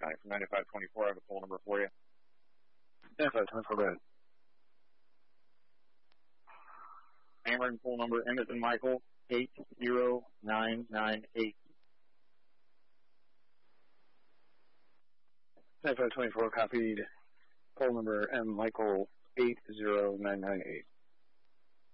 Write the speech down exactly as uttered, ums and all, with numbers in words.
County. From ninety-five twenty-four, I have a poll number for you. ninety-five twenty-four, go ahead. Hammering poll number M as in Michael, eight zero nine nine eight. ninety-five twenty-four, copied. Poll number M, Michael, eight zero nine nine eight.